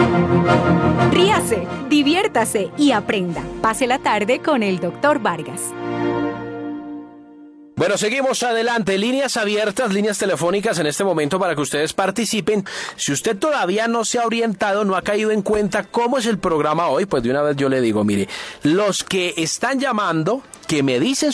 Ríase, diviértase y aprenda. Pase la tarde con el Dr. Vargas. Bueno, seguimos adelante. Líneas abiertas, líneas telefónicas en este momento para que ustedes participen. Si usted todavía no se ha orientado, no ha caído en cuenta cómo es el programa hoy, pues de una vez yo le digo, mire, los que están llamando, que me dicen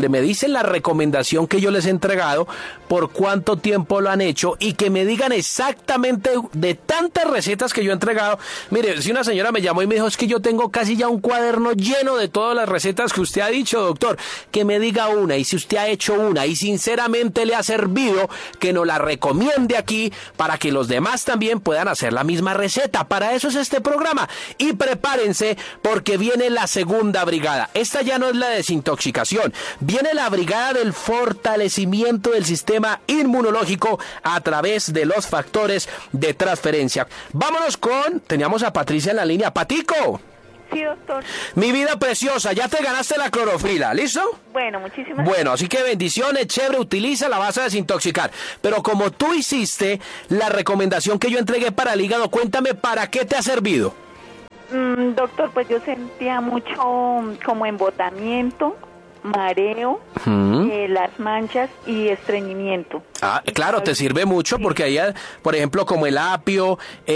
la recomendación que yo les he entregado, por cuánto tiempo lo han hecho y que me digan exactamente de tantas recetas que yo he entregado. Mire, si una señora me llamó y me dijo, es que yo tengo casi ya un cuaderno lleno de todas las recetas que usted ha dicho, doctor, que me diga una, y si usted ha hecho una y sinceramente le ha servido, que nos la recomiende aquí para que los demás también puedan hacer la misma receta. Para eso es este programa. Y prepárense porque viene la segunda brigada. Esta ya no es la desintoxicación, viene la brigada del fortalecimiento del sistema inmunológico a través de los factores de transferencia. Vámonos teníamos a Patricia en la línea. Patico. Sí, doctor. Mi vida preciosa, ya te ganaste la clorofila, ¿listo? Bueno, muchísimas gracias. Bueno, así que bendiciones, chévere, utiliza, la vas a desintoxicar. Pero como tú hiciste la recomendación que yo entregué para el hígado, cuéntame, ¿para qué te ha servido? Doctor, pues yo sentía mucho como embotamiento, mareo, las manchas y estreñimiento. Ah, claro, te sirve mucho porque ahí, por ejemplo, como el apio,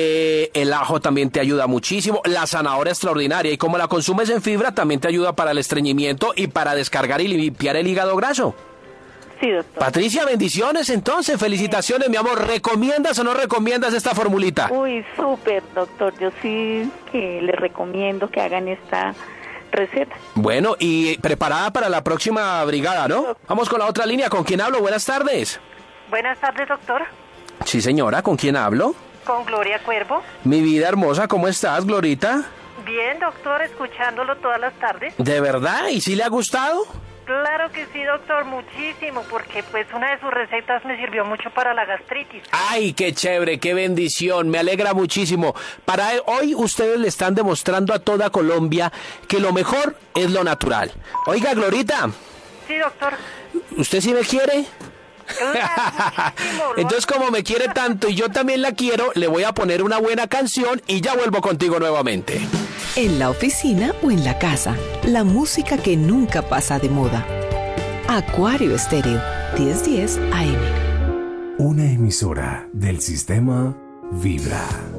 el ajo también te ayuda muchísimo, la zanahoria extraordinaria, y como la consumes en fibra también te ayuda para el estreñimiento y para descargar y limpiar el hígado graso. Sí, doctor. Patricia, bendiciones entonces, felicitaciones, mi amor. ¿Recomiendas o no recomiendas esta formulita? Uy, súper, doctor. Yo sí que le recomiendo que hagan esta receta. Bueno, y preparada para la próxima brigada, ¿no? Vamos con la otra línea. ¿Con quién hablo? Buenas tardes. Buenas tardes, doctor. Sí, señora, ¿con quién hablo? Con Gloria Cuervo. Mi vida hermosa, ¿cómo estás, Glorita? Bien, doctor, escuchándolo todas las tardes. ¿De verdad? ¿Y sí le ha gustado? Claro que sí, doctor, muchísimo, porque pues una de sus recetas me sirvió mucho para la gastritis. ¡Ay, qué chévere, qué bendición! Me alegra muchísimo. Para hoy ustedes le están demostrando a toda Colombia que lo mejor es lo natural. Oiga, Glorita. Sí, doctor. ¿Usted sí me quiere? Claro, Entonces, como me quiere tanto y yo también la quiero, le voy a poner una buena canción y ya vuelvo contigo nuevamente. En la oficina o en la casa, la música que nunca pasa de moda. Acuario Estéreo, 1010 AM. Una emisora del sistema Vibra.